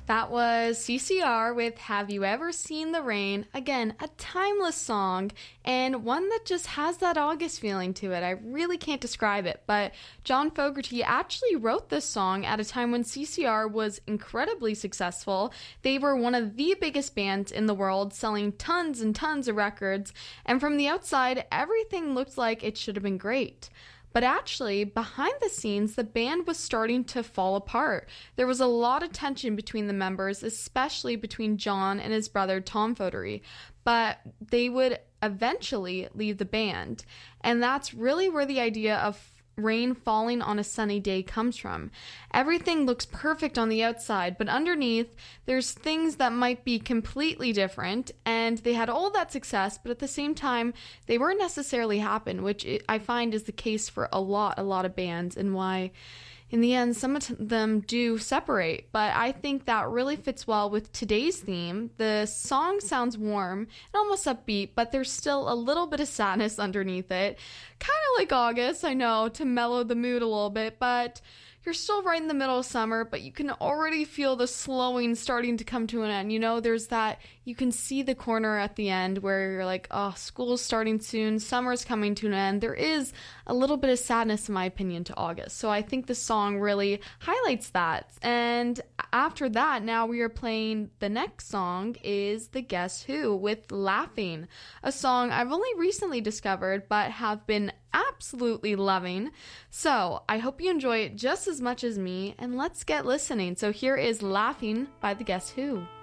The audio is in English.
That was CCR with Have You Ever Seen the Rain? Again, a timeless song and one that just has that August feeling to it. I really can't describe it, but John Fogerty actually wrote this song at a time when CCR was incredibly successful. They were one of the biggest bands in the world, selling tons and tons of records, and from the outside, everything looked like it should have been great. But actually, behind the scenes, the band was starting to fall apart. There was a lot of tension between the members, especially between John and his brother Tom Fogerty. But they would eventually leave the band. And that's really where the idea of rain falling on a sunny day comes from. Everything looks perfect on the outside, but underneath, there's things that might be completely different, and they had all that success, but at the same time, they weren't necessarily happen, which I find is the case for a lot of bands, and why in the end, some of them do separate, but I think that really fits well with today's theme. The song sounds warm and almost upbeat, but there's still a little bit of sadness underneath it. Kind of like August, I know, to mellow the mood a little bit, but you're still right in the middle of summer, but you can already feel the slowing starting to come to an end. You know, there's that, you can see the corner at the end where you're like, oh, school's starting soon, summer's coming to an end. There is a little bit of sadness, in my opinion, to August. So I think the song really highlights that. And after that, now we are playing the next song is the Guess Who with Laughing, a song I've only recently discovered, but have been absolutely loving. So I hope you enjoy it just as much as me, and let's get listening. So here is Laughing by the Guess Who.